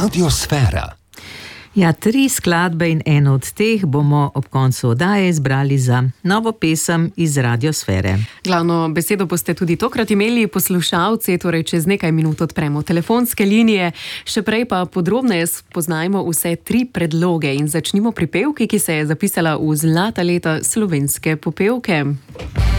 Radiosfera. Ja, 3 skladbe in eno od teh bomo ob koncu oddaje izbrali za novo pesem iz Radiosfere. Glavno besedo boste tudi tokrat imeli poslušalci, torej čez nekaj minut odpremo telefonske linije. Še prej pa podrobneje spoznajmo vse 3 predloge in začnimo pri pevki, ki se je zapisala v zlata leta slovenske popevke.